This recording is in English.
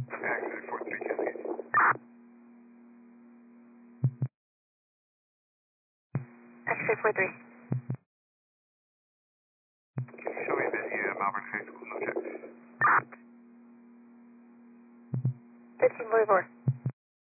Access 43 X-ray 43. Can you show me the Malvern High School no check? 1544.